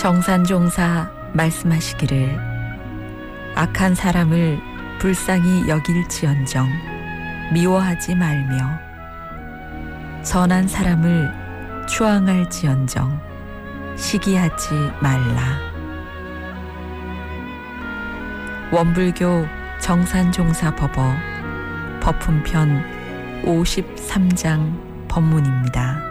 정산종사 말씀하시기를 악한 사람을 불쌍히 여길지언정 미워하지 말며 선한 사람을 추앙할지언정 시기하지 말라. 원불교 정산종사 법어 법훈편 53장 법문입니다.